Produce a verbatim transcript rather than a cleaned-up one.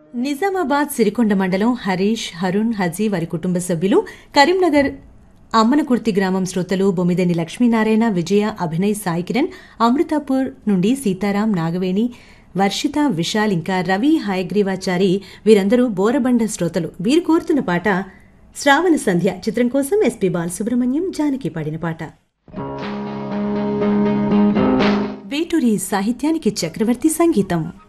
నిజామాబాద్ సిరికొండ మండలం హరీష్ హరుణ్ హజీ వారి కుటుంబ సభ్యులు కరీంనగర్ అమ్మనకుర్తి గ్రామం శ్రోతలు బొమ్మిదేని లక్ష్మీనారాయణ విజయ అభినయ్ సాయి కిరణ్ అమృతాపూర్ నుండి సీతారాం నాగవేణి వర్షిత విశాల్ ఇంకా రవి హయగ్రీవాచారి వీరందరూ బోరబండ శ్రోతలు. వీరు కోరుతున్న పాట శ్రావణ సంధ్య చిత్రం కోసం ఎస్పీ బాలసుబ్రహ్మణ్యం జానకి పాడిన పాట. వేటూరి సాహిత్యానికి చక్రవర్తి సంగీతం.